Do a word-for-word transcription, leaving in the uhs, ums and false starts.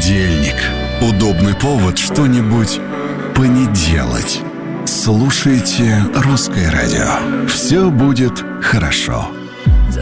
Понедельник. Удобный повод что-нибудь понеделать. Слушайте «Русское радио». Все будет хорошо.